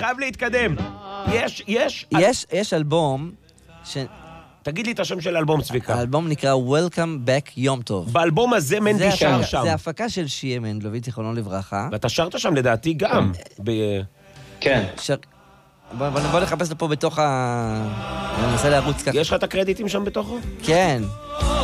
חייב להתקדם. יש אלבום תגיד לי את השם של האלבום, צביקה. האלבום נקרא Welcome Back יום טוב. באלבום הזה מנדי שר שם. זה הפקה של שיה מנדלוביץ', זיכרונו לברכה. ואתה שרת שם לדעתי גם. כן. בוא נחפש לפה בתוך אני מנסה להרוץ ככה. יש לך את הקרדיטים שם בתוכו? כן.